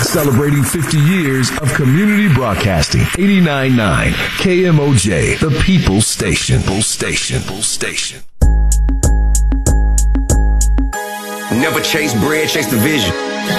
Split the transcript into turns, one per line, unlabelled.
Celebrating 50 years of community broadcasting. 89.9 KMOJ, the People's Station.
Never chase bread, chase the vision.